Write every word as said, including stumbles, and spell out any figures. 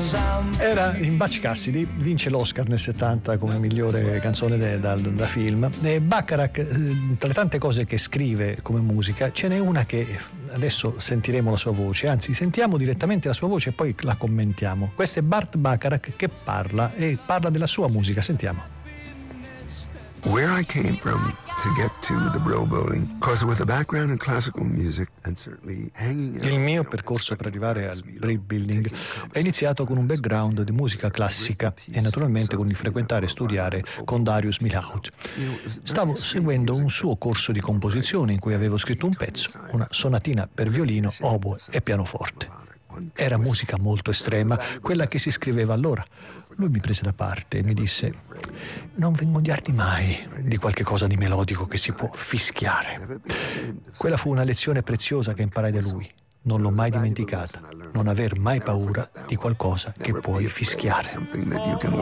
Era in Butch Cassidy, vince l'Oscar nel settanta come migliore canzone de, da, da film. E Bacharach, tra le tante cose che scrive come musica, ce n'è una che adesso sentiremo la sua voce, anzi sentiamo direttamente la sua voce e poi la commentiamo. Questo è Burt Bacharach che parla e parla della sua musica, sentiamo. Where I came from to get to the Brill Building, because with a background in classical music and certainly hanging out. Il mio percorso per arrivare al Brill Building è iniziato con un background di musica classica e naturalmente con il frequentare e studiare con Darius Milhaud. Stavo seguendo un suo corso di composizione in cui avevo scritto un pezzo, una sonatina per violino, oboe e pianoforte. Era musica molto estrema, quella che si scriveva allora. Lui mi prese da parte e mi disse: non vergognarti mai di qualche cosa di melodico che si può fischiare. Quella fu una lezione preziosa che imparai da lui. Non l'ho mai dimenticata. Non aver mai paura di qualcosa che puoi fischiare.